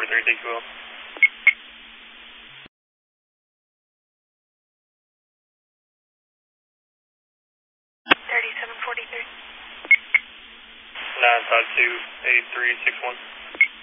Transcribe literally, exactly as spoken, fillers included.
forty-three, take you well. thirty-seven forty-three. nine five two, eight three six one.